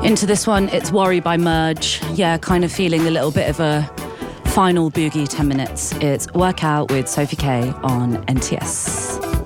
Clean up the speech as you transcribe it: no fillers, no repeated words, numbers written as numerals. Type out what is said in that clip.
Into this one, it's Worry by Merge. Yeah, kind of feeling a little bit of a final boogie 10 minutes. It's Workout with Sophie K on NTS.